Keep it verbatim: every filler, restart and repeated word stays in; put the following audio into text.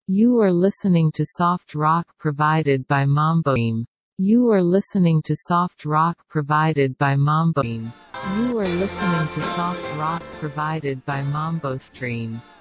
You are listening to soft rock provided by Mambosteam. You are listening to soft rock provided by Mambosteam. You are listening to soft rock provided by Mambosteam.